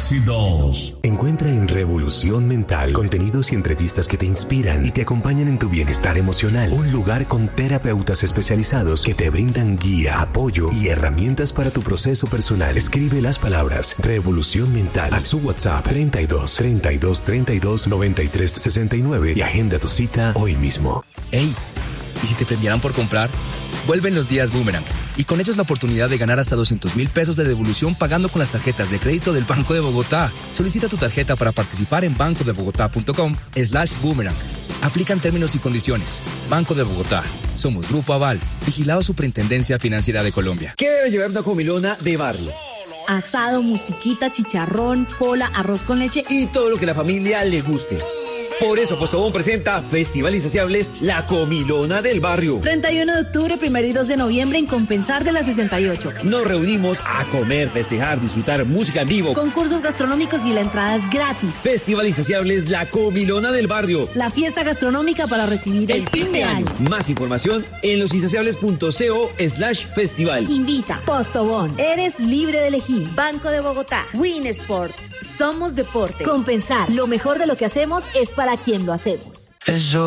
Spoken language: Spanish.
Éxitos. Encuentra en Revolución Mental contenidos y entrevistas que te inspiran y te acompañan en tu bienestar emocional. Un lugar con terapeutas especializados que te brindan guía, apoyo y herramientas para tu proceso personal. Escribe las palabras Revolución Mental a su WhatsApp 32 32 32 93 69 y agenda tu cita hoy mismo. Hey, ¿y si te premiaran por comprar? Vuelven los días Boomerang y con ellos la oportunidad de ganar hasta 200,000 pesos de devolución pagando con las tarjetas de crédito del Banco de Bogotá. Solicita tu tarjeta para participar en bancodebogotá.com/boomerang. Aplican términos y condiciones. Banco de Bogotá. Somos Grupo Aval. Vigilado Superintendencia Financiera de Colombia. ¿Qué debe llevar una comilona de barrio? Asado, musiquita, chicharrón, pola, arroz con leche y todo lo que a la familia le guste. Por eso Postobón presenta Festival Insaciables, la comilona del barrio. 31 de octubre, 1 y 2 de noviembre en Compensar de la 68. Nos reunimos a comer, festejar, disfrutar música en vivo. Concursos gastronómicos y la entrada es gratis. Festival Insaciables, la comilona del barrio. La fiesta gastronómica para recibir el fin de año. Más información en losinsaciables.co/festival. Invita. Postobón. Eres libre de elegir. Banco de Bogotá. Win Sports. Somos deporte. Compensar. Lo mejor de lo que hacemos es para quien lo hacemos. Eso